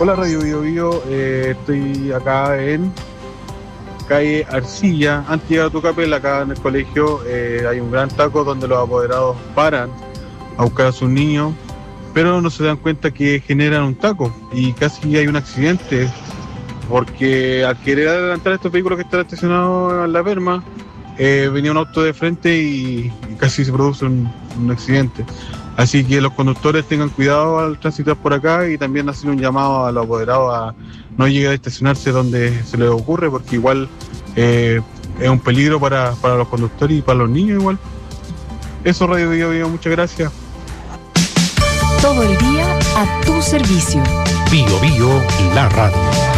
Hola Radio Bio Bio, estoy acá en calle Arcilla, antes de llegar a Tucapel, acá en el colegio hay un gran taco donde los apoderados paran a buscar a sus niños, pero no se dan cuenta que generan un taco y casi hay un accidente, porque al querer adelantar estos vehículos que están estacionados en la Perma, venía un auto de frente y casi se produce un accidente. Así que los conductores tengan cuidado al transitar por acá y también hacer un llamado a los apoderados a no llegar a estacionarse donde se les ocurre, porque igual es un peligro para los conductores y para los niños igual. Eso, Radio Bio Bio, muchas gracias. Todo el día a tu servicio. Bio Bio, la radio.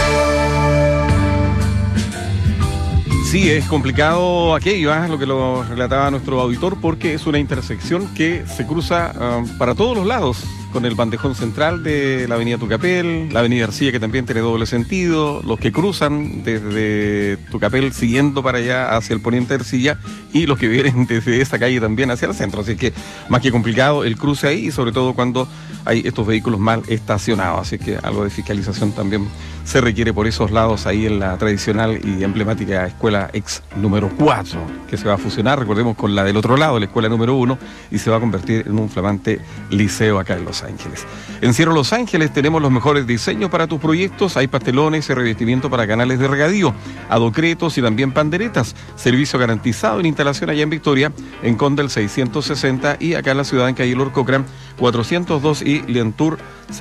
Sí, es complicado aquello, lo que lo relataba nuestro auditor, porque es una intersección que se cruza para todos los lados, con el bandejón central de la avenida Tucapel, la avenida Arcilla, que también tiene doble sentido, los que cruzan desde Tucapel siguiendo para allá hacia el poniente de Arcilla, y los que vienen desde esa calle también hacia el centro. Así que más que complicado el cruce ahí, y sobre todo cuando hay estos vehículos mal estacionados. Así que algo de fiscalización también se requiere por esos lados ahí en la tradicional y emblemática escuela ex número 4, que se va a fusionar, recordemos, con la del otro lado, la escuela número 1, y se va a convertir en un flamante liceo acá en Los Ángeles. En Cierro Los Ángeles tenemos los mejores diseños para tus proyectos. Hay pastelones y revestimiento para canales de regadío, adocretos y también panderetas. Servicio garantizado en instalación allá en Victoria, en Condel 660, y acá en la ciudad en calle Lord Cochrane 402 y Lientour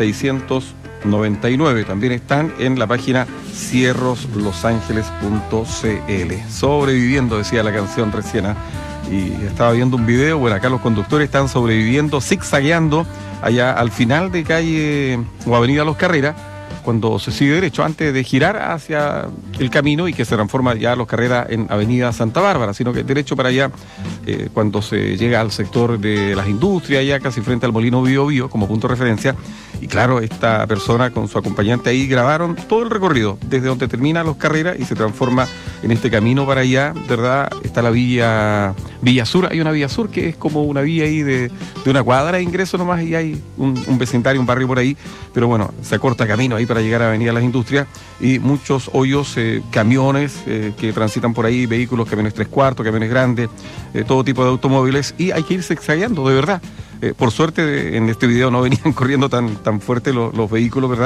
699. También están en la página cierroslosangeles.cl. Sobreviviendo, decía la canción recién, y estaba viendo un video. Bueno, acá los conductores están sobreviviendo, zigzagueando allá al final de calle o avenida Los Carreras, cuando se sigue derecho, antes de girar hacia el camino y que se transforma ya Los Carreras en avenida Santa Bárbara, sino que derecho para allá, cuando se llega al sector de las industrias, ya casi frente al Molino Bio Bio, como punto de referencia. Y claro, esta persona con su acompañante ahí grabaron todo el recorrido, desde donde termina Los Carreras y se transforma en este camino para allá, ¿verdad? Está la Villa Sur, hay una Villa Sur que es como una vía ahí de una cuadra de ingreso nomás, y hay un vecindario, un barrio por ahí, pero bueno, se acorta camino ahí para llegar a Avenida Las Industrias, y muchos hoyos, camiones que transitan por ahí, vehículos, camiones 3/4, camiones grandes, todo tipo de automóviles, y hay que ir zigzagueando, de verdad. Por suerte en este video no venían corriendo tan fuerte los vehículos, ¿verdad?